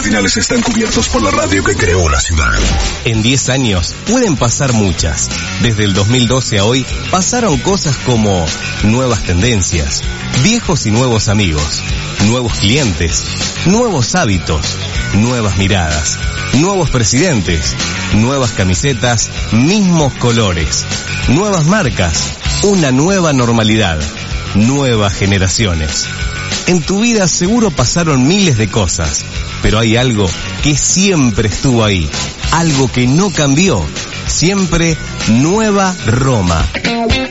cardinales están cubiertos por la radio que creó la ciudad. En 10 años pueden pasar muchas. Desde el 2012 a hoy pasaron cosas como nuevas tendencias, viejos y nuevos amigos, nuevos clientes, nuevos hábitos, nuevas miradas, nuevos presidentes, nuevas camisetas, mismos colores, nuevas marcas, una nueva normalidad, nuevas generaciones. En tu vida seguro pasaron miles de cosas, pero hay algo que siempre estuvo ahí, algo que no cambió, siempre Nueva Roma.